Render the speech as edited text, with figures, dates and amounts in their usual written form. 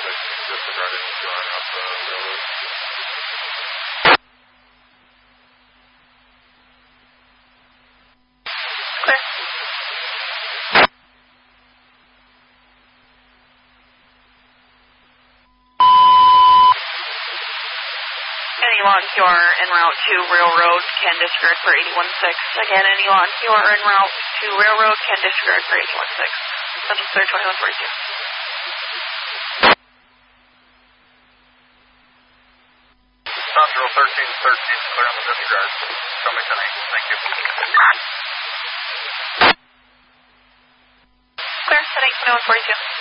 disregarded going off the railroad. Clear. Any launch you are en route to railroad can disregard for 816. Again, any launch you are en route to railroad can disregard for 816. Central clear 2142. Central 1313, clear on the disregard. Coming tonight. Thank you. Clear, heading 2142.